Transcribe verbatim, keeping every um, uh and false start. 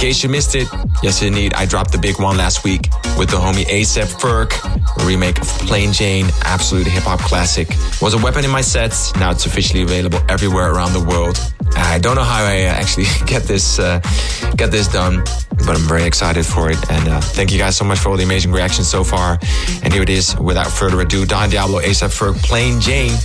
case you missed it, yes indeed, I dropped the big one last week with the homie A$AP Ferg, a remake of Plain Jane, absolute hip-hop classic. Was a weapon in my sets, now it's officially available everywhere around the world. I don't know how I actually get this uh, get this done, but I'm very excited for it. And uh, thank you guys so much for all the amazing reactions so far. And here it is, without further ado, Don Diablo, A$AP Ferg, Plain Jane.